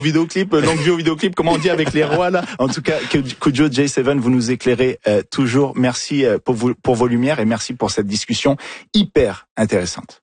Vidéoclip, longue vie au vidéoclip, comment on dit avec les rois là. En tout cas, Kudjo, J7, vous nous éclairez toujours. Merci pour vos lumières et merci pour cette discussion hyper intéressante.